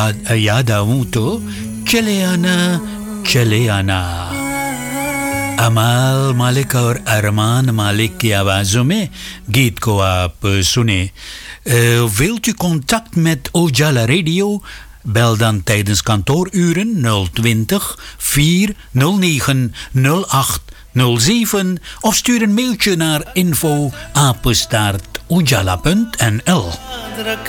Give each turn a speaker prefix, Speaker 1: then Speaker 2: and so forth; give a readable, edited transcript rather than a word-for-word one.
Speaker 1: Ayada Muto, Cheleana, Cheleana. Amal Malik और Arman Malik की आवाज़ों में गीत को आप सुने. Wilt u contact met Ojala Radio? Bel dan tijdens kantooruren 020 409 0807 of stuur een mailtje naar info@ojala.nl.